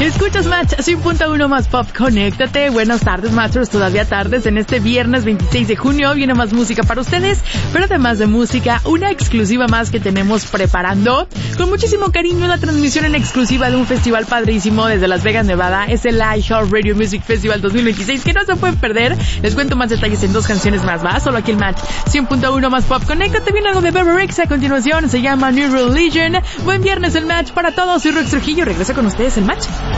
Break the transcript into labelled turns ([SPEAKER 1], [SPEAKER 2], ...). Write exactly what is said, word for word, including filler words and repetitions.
[SPEAKER 1] Escuchas Match cien punto uno más Pop, conéctate. Buenas tardes, Matchers, todavía tardes. En este viernes veintiséis de junio viene más música para ustedes, pero además de música, una exclusiva más que tenemos preparando con muchísimo cariño, la transmisión en exclusiva de un festival padrísimo desde Las Vegas, Nevada. Es el iHeartRadio Music Festival dos mil veintiséis, que no se pueden perder. Les cuento más detalles en dos canciones más, va, solo aquí el Match cien punto uno más Pop. Conéctate, viene algo de Beverix a continuación, se llama New Religion. Buen viernes el Match para todos, soy Rox Trujillo, regreso con ustedes el Match.